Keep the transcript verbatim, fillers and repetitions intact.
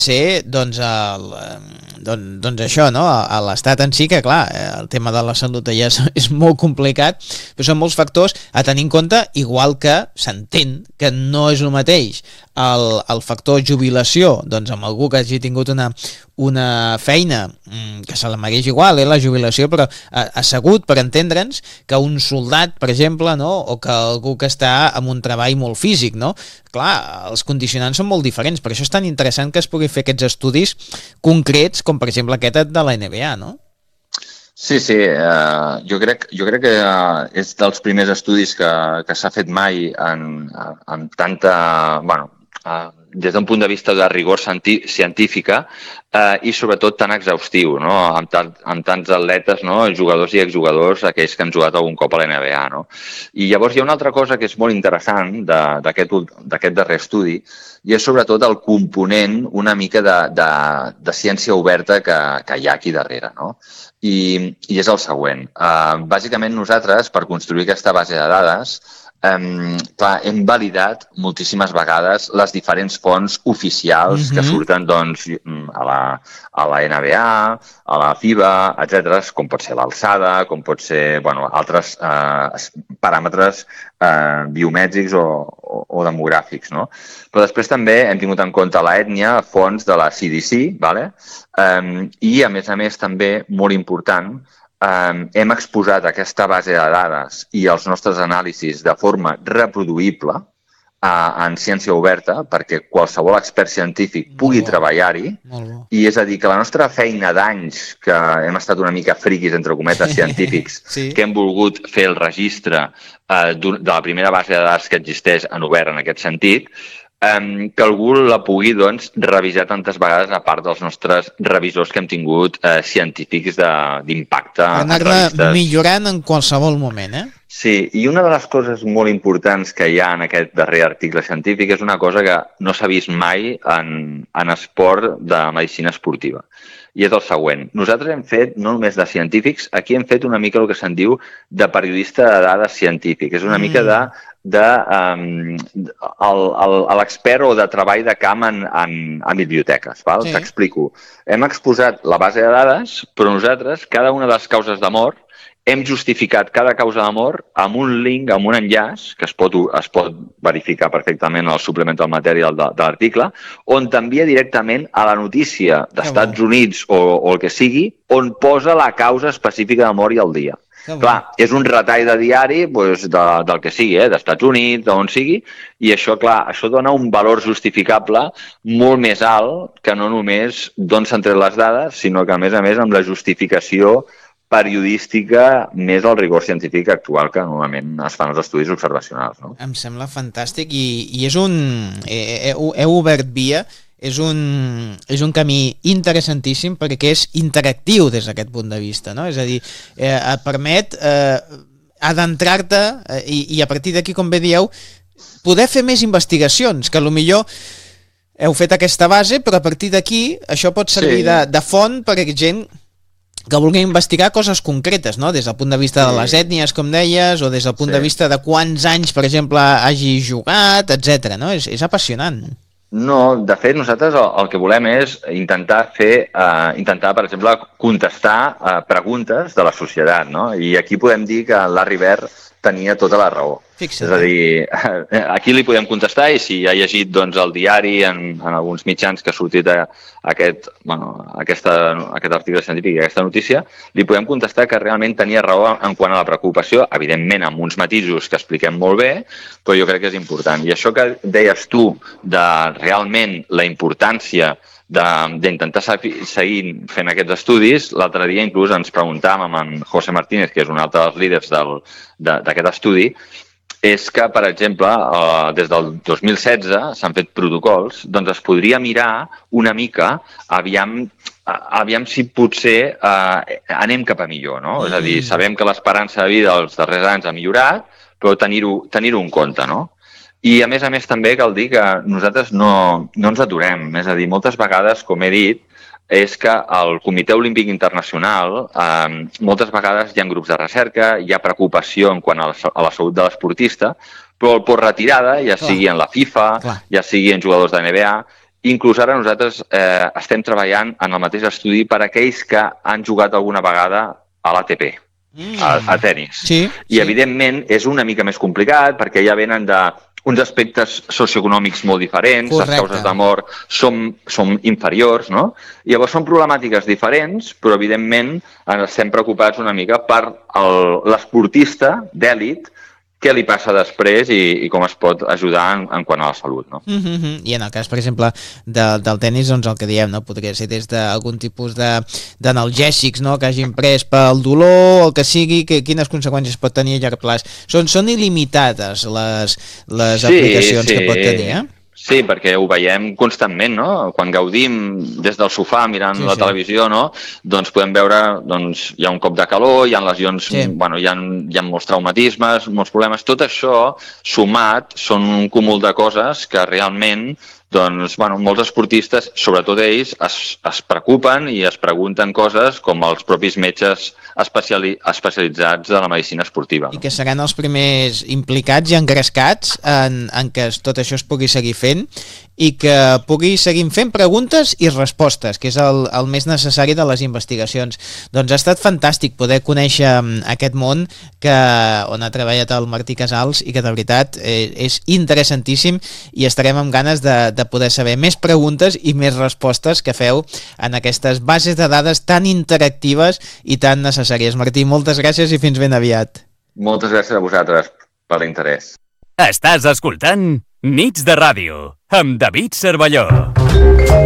ser, doncs, el, doncs, doncs això, no? A l'estat en si, que clar, el tema de la salut ja és, és molt complicat, però són molts factors a tenir en compte, igual que s'entén que no és el mateix el, el factor jubilació, doncs amb algú que hagi tingut una, una feina que se la mereix igual, eh, la jubilació, però assegut, per entendre'ns, que un soldat, per exemple, no? O que algú que està amb un treball molt físic, no? Clar, els condicionants són molt diferents, per això és tan interessant que es pugui fer aquests estudis concrets, com per exemple aquest de la N B A, no? Sí, sí, eh, jo, crec, jo crec que eh, és dels primers estudis que, que s'ha fet mai en, en tanta... Bueno, eh, des d'un punt de vista de rigor científica eh, i sobretot tan exhaustiu, no? amb, tant, amb tants atletes, no? Jugadors i exjugadors, aquells que han jugat algun cop a la N B A. No? I llavors hi ha una altra cosa que és molt interessant d'aquest darrer estudi, i és sobretot el component una mica de, de, de ciència oberta que, que hi ha aquí darrere. No? I, i és el següent. Uh, bàsicament nosaltres, per construir aquesta base de dades, Um, clar, hem validat moltíssimes vegades les diferents fonts oficials mm-hmm. que surten doncs, a, la, a la N B A, a la FIBA, etcètera, com pot ser l'alçada, com pot ser bueno, altres eh, paràmetres eh, biomètrics o, o, o demogràfics. No? Però després també hem tingut en compte l'ètnia, fonts de la C D C, vale? um, i a més a més també, molt important, Um, hem exposat aquesta base de dades i els nostres anàlisis de forma reproduïble uh, en ciència oberta perquè qualsevol expert científic pugui treballar-hi, i és a dir, que la nostra feina d'anys, que hem estat una mica friquis, entre cometes, científics, sí. que hem volgut fer el registre uh, de la primera base de dades que existeix en obert en aquest sentit, Um, que algú la pugui doncs, revisar tantes vegades a part dels nostres revisors que hem tingut eh, científics d'impacte. Per anar-la millorant en qualsevol moment, eh? Sí, i una de les coses molt importants que hi ha en aquest darrer article científic és una cosa que no s'ha vist mai en, en esport de medicina esportiva. I és el següent. Nosaltres hem fet, no només de científics, aquí hem fet una mica el que se'n diu de periodista de dades científic. És una mm. mica de de um, l'expert o de treball de camp en, en, en biblioteques. Val? Sí. T'explico. Hem exposat la base de dades, però nosaltres, cada una de les causes de mort, hem justificat cada causa de mort amb un link, amb un enllaç, que es pot, es pot verificar perfectament al suplement del material de, de l'article, on t'envia directament a la notícia d'Estats Units o, o el que sigui, on posa la causa específica de mort i el dia. Clar, és un retall de diari doncs, de, del que sigui, eh? d'Estats Units, d'on sigui, i això, clar, això dona un valor justificable molt més alt que no només d'on s'han tret les dades, sinó que, a més a més, amb la justificació periodística més al rigor científic actual que normalment es fan els estudis observacionals. No? Em sembla fantàstic i, i és un... Heu, heu obert via, és un, és un camí interessantíssim perquè és interactiu des d'aquest punt de vista, no? És a dir, eh, et permet eh, adentrar-te eh, i, i a partir d'aquí, com bé dieu, poder fer més investigacions, que potser heu fet aquesta base, però a partir d'aquí això pot servir sí. de, de font per a gent que vulgui investigar coses concretes, no? Des del punt de vista de les ètnies, com deies, o des del punt sí. de vista de quants anys, per exemple, hagi jugat, etcètera. No? És, és apassionant. No, de fet, nosaltres el, el que volem és intentar fer, eh, intentar, per exemple, contestar eh, preguntes de la societat, no? I aquí podem dir que Larry Bird tenia tota la raó. Fixa't. És a dir, aquí li podem contestar i si ha llegit doncs, el diari en, en alguns mitjans que ha sortit a, a aquest, bueno, aquesta, aquest article científic i aquesta notícia, li podem contestar que realment tenia raó en quant a la preocupació, evidentment amb uns matisos que expliquem molt bé, però jo crec que és important. I això que deies tu de realment la importància d'intentar seguir fent aquests estudis, l'altre dia inclús ens preguntàvem amb en José Martínez, que és un altre dels líders d'aquest estudi, és que, per exemple, eh, des del dos mil setze s'han fet protocols, doncs es podria mirar una mica, aviam, aviam si potser eh, anem cap a millor, no? Mm. És a dir, sabem que l'esperança de vida dels darrers anys ha millorat, però tenir-ho tenir-ho en compte, no? I, a més a més, també cal dir que nosaltres no, no ens aturem. És a dir, moltes vegades, com he dit, és que el Comitè Olímpic Internacional, eh, moltes vegades hi ha grups de recerca, hi ha preocupació en quant a la, a la salut de l'esportista, però el por retirada, ja Clar. sigui en la FIFA, Clar. ja sigui en jugadors de N B A, inclús ara nosaltres eh, estem treballant en el mateix estudi per a aquells que han jugat alguna vegada a l'A T P, mm. a, a tenis. Sí, I, sí. evidentment, és una mica més complicat perquè ja venen de uns aspectes socioeconòmics molt diferents, Correcte. Les causes de mort són, són inferiors, no? I llavors són problemàtiques diferents, però evidentment estem preocupats una mica per l'esportista d'èlit, què li passa després i, i com es pot ajudar en, en quant a la salut, no? Mm -hmm. I en el cas, per exemple, de, del tenis, doncs el que diem, no? Podria ser des d'algun tipus d'analgèsics, de, no? Que hagin pres pel dolor, el que sigui, que, quines conseqüències pot tenir a llarg plaç. Són, són il·limitades les, les sí, aplicacions sí. que pot tenir, eh? Sí, perquè ho veiem constantment, no? Quan gaudim des del sofà mirant sí, la sí. televisió, no? Doncs podem veure, doncs, hi ha un cop de calor, hi ha lesions, sí. bueno, hi ha, hi ha molts traumatismes, molts problemes. Tot això, sumat, són un cúmul de coses que realment, doncs, bueno, molts esportistes, sobretot ells, es, es preocupen i es pregunten coses com els propis metges especiali especialitzats de la medicina esportiva. I que seran els primers implicats i engrescats en, en que tot això es pugui seguir fent i que pugui seguir fent preguntes i respostes, que és el, el més necessari de les investigacions. Doncs ha estat fantàstic poder conèixer aquest món que, on ha treballat el Martí Casals i que de veritat eh, és interessantíssim i estarem amb ganes de, de poder saber més preguntes i més respostes que feu en aquestes bases de dades tan interactives i tan necessàries. Martí, moltes gràcies i fins ben aviat. Moltes gràcies a vosaltres per l'interès. Estàs escoltant Nits de Ràdio amb David Cervelló.